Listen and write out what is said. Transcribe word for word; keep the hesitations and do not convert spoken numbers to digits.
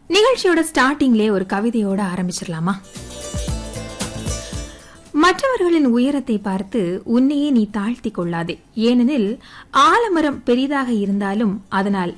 நிகழ்ச்சியோட ஸ்டார்டிங்லே ஒரு கவிதையோட ஆரம்பிச்சிடலாமா? மற்றவர்களின் உயரத்தை பார்த்து உன்னையே நீ தாழ்த்தி கொள்ளாதே. ஏனெனில் ஆலமரம் பெரிதாக இருந்தாலும் அதனால்